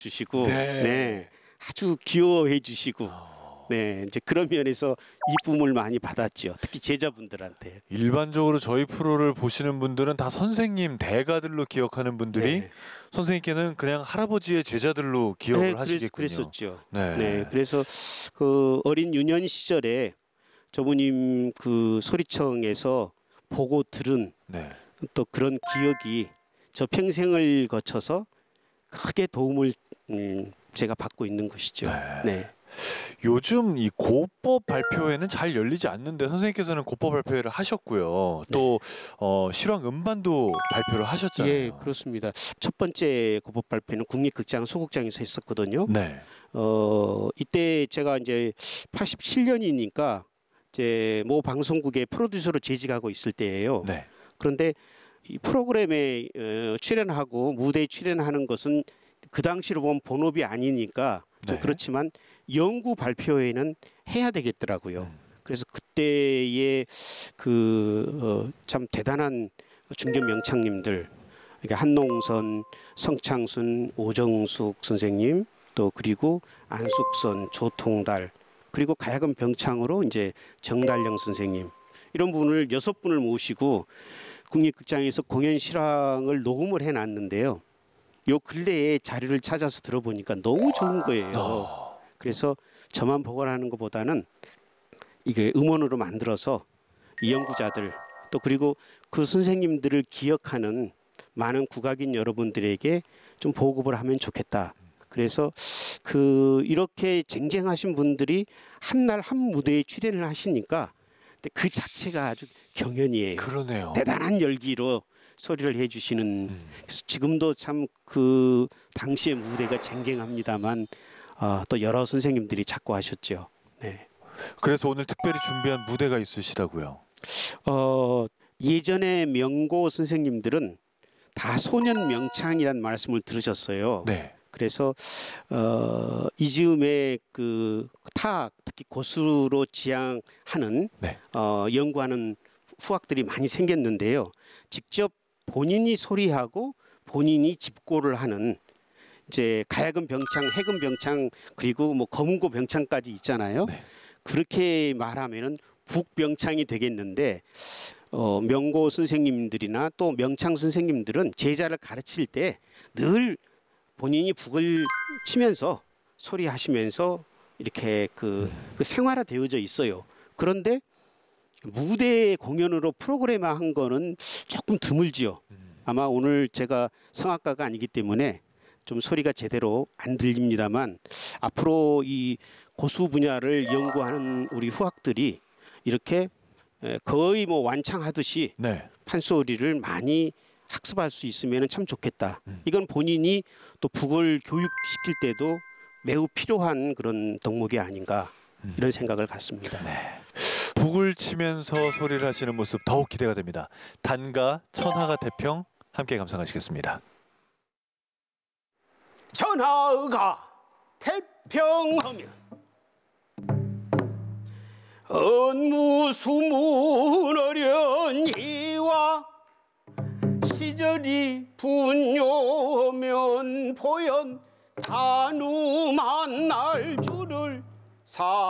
주시고 네. 네, 아주 귀여워해 주시고 네, 이제 그런 면에서 이쁨을 많이 받았죠. 특히 제자분들한테. 일반적으로 저희 프로를 보시는 분들은 다 선생님 대가들로 기억하는 분들이 네. 선생님께는 그냥 할아버지의 제자들로 기억을 네, 하시겠군요. 그랬었죠. 네. 네, 그래서 그 어린 유년 시절에 조부님 그 소리청에서 보고 들은 네. 또 그런 기억이 저 평생을 거쳐서 크게 도움을 제가 받고 있는 것이죠. 네. 요즘 이 고법 발표회는 잘 열리지 않는데 선생님께서는 고법 발표회를 하셨고요. 또 실황 음반도 발표를 하셨잖아요. 예, 그렇습니다. 첫 번째 고법 발표는 국립극장 소극장에서 했었거든요. 네. 이때 제가 이제 87년이니까 이제 모 방송국의 프로듀서로 재직하고 있을 때예요. 네. 그런데 이 프로그램에 출연하고 무대에 출연하는 것은 그 당시로 보면 본업이 아니니까 좀 네. 그렇지만 연구 발표회는 해야 되겠더라고요. 그래서 그때의 그 참 대단한 중견 명창님들, 그러니까 한농선, 성창순, 오정숙 선생님, 또 그리고 안숙선, 조통달, 그리고 가야금 병창으로 이제 정달령 선생님, 이런 분을 6분을 모시고 국립극장에서 공연 실황을 녹음을 해놨는데요. 요 근래에 자료를 찾아서 들어보니까 너무 좋은 거예요. 그래서 저만 보관하는 것보다는 이게 음원으로 만들어서 이 연구자들 또 그리고 그 선생님들을 기억하는 많은 국악인 여러분들에게 좀 보급을 하면 좋겠다. 그래서 그 이렇게 쟁쟁하신 분들이 한 날 한 무대에 출연을 하시니까 그 자체가 아주 경연이에요. 그러네요. 대단한 열기로 소리를 해주시는. 그래서 지금도 참 그 당시의 무대가 쟁쟁합니다만 또 여러 선생님들이 자꾸 하셨죠. 네. 그래서 오늘 특별히 준비한 무대가 있으시다고요. 예전에 명고 선생님들은 다 소년 명창이란 말씀을 들으셨어요. 네. 그래서 이즈음의 그 타악, 특히 고수로 지향하는 네. 연구하는 후학들이 많이 생겼는데요. 직접 본인이 소리하고 본인이 집고를 하는 이제 가야금 병창, 해금 병창, 그리고 뭐 검은고 병창까지 있잖아요. 네. 그렇게 말하면은 북병창이 되겠는데 명고 선생님들이나 또 명창 선생님들은 제자를 가르칠 때 늘 본인이 북을 치면서 소리하시면서 이렇게 그 생활화 되어져 있어요. 그런데 무대 공연으로 프로그램화한 거는 조금 드물지요. 아마 오늘 제가 성악가가 아니기 때문에 좀 소리가 제대로 안 들립니다만 앞으로 이 고수 분야를 연구하는 우리 후학들이 이렇게 거의 뭐 완창하듯이 네. 판소리를 많이 학습할 수 있으면 참 좋겠다. 이건 본인이 또 북을 교육시킬 때도 매우 필요한 그런 덕목이 아닌가 이런 생각을 갖습니다. 네. 북을 치면서 소리를 하시는 모습 더욱 기대가 됩니다. 단가 천하가 태평 함께 감상하시겠습니다. 천하가 태평하면 언무수문어련히와 시절이 분요면 보연 단우 만날 줄을